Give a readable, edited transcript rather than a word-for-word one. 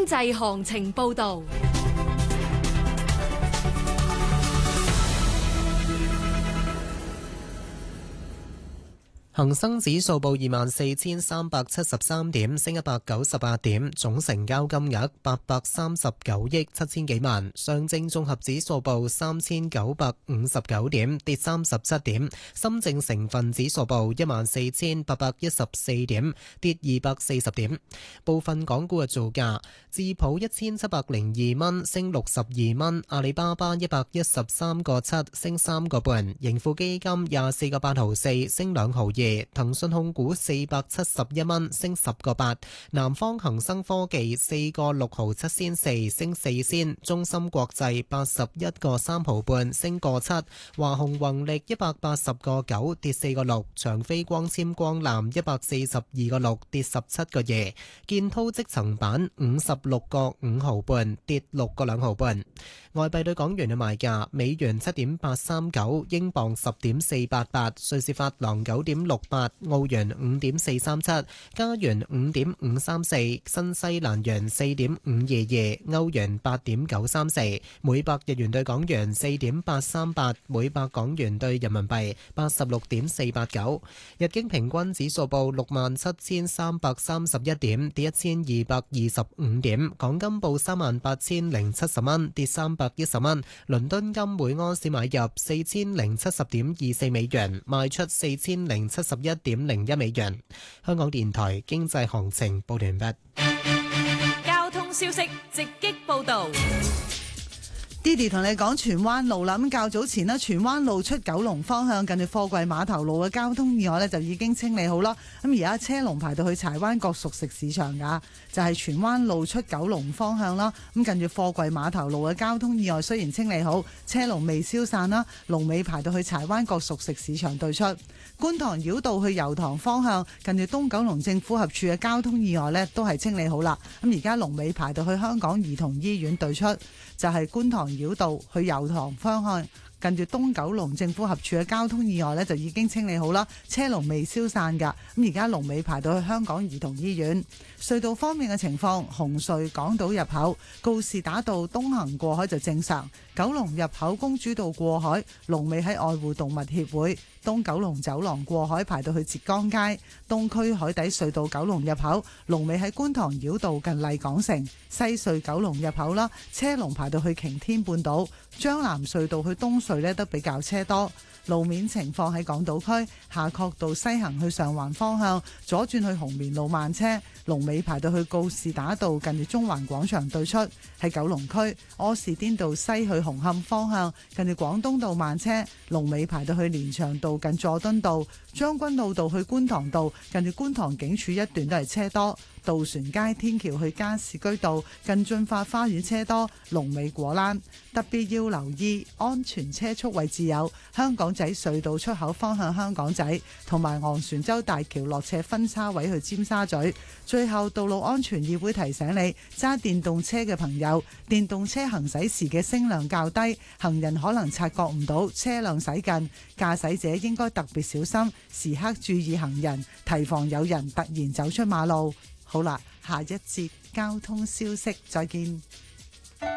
經濟行情報導。 恒生指數報24,373點，升198點，總成交金額839億7千幾萬。上證綜合指數報3,959點，跌37點。深證成分指數報14,814點，跌240點。部分港股嘅造價：智普1702蚊，升62蚊；阿里巴巴113個7，升3個半；盈富基金24個8毫4，升2毫2。騰訊控股471蚊，升10個8；南方恒生科技4個6毫7仙4，升4仙；中芯國際81個3毫半，升個7；華虹宏力180個9，跌4個6；長飛光纖光纜142個6，跌17個2；建滔積層板56個5毫半，跌6個2毫半。外幣對港元嘅賣價：美元7.839，英鎊10.488，瑞士法郎9.68，澳元5.437，加元5.534，新西蘭元4.522，歐元8.934，每百日元對港元4.838，每百港元對人民幣86.489。日經平均指數報67,331點，跌1225點。港金報38,070蚊，跌310蚊。倫敦金每安士買入4070.24美元，賣出4071.01美元。香港電台經濟行情報完畢。 交通消息直擊報導。 Didi 同你講荃灣路啦，咁較早前呢，荃灣路出九龍方向近住貨櫃碼頭路嘅交通意外呢，就已經清理好啦。咁而家車龍排到去柴灣角熟食市場噶，就係荃灣路出九龍方向啦。咁近住貨櫃碼頭路嘅交通意外雖然清理好，車龍未消散啦，龍尾排到去柴灣角熟食市場對出。觀塘繞道去油塘方向近住東九龍政府合署嘅交通意外呢，都係清理好啦。咁而家龍尾排到去香港兒童醫院對出，就係觀塘繞道去油塘方向近住東九龍政府合署嘅交通意外呢，就已經清理好啦，車龍未消散噶。咁而家龍尾排到去香港兒童醫院。隧道方面嘅情況，紅隧港島入口告士打道東行過海就正常，九龍入口公主道過海龍尾喺愛護動物協會，東九龍走廊過海排到去浙江街，東區海底隧道九龍入口龍尾喺觀塘繞道近麗港城，西隧九龍入口啦，車龍排到去擎天半島，將藍隧道去東隧呢都比較車多。路面情況喺港島區夏慤道西行去上環方向左轉去紅棉路慢車，龍尾排到去告士打道近住中環廣場對出。喺九龍區柯士甸道西去紅磡方向近住廣東道慢車，龍尾排到去連翔道近佐敦道，將軍澳道去觀塘道近住觀塘警署一段都係車多。渡船街天橋去加士居道近駿發花園車多，龍尾果欄。特別要留意安全車速位置有香港仔隧道出口方向香港仔，同埋昂船洲大橋落斜分叉位去尖沙咀。最後，道路安全議會提醒你，揸電動車嘅朋友，電動車行駛時嘅聲量較低，行人可能察覺唔到車輛駛近，駕駛者應該特別小心，時刻注意行人，提防有人突然走出馬路。好啦，下一節交通消息，再見。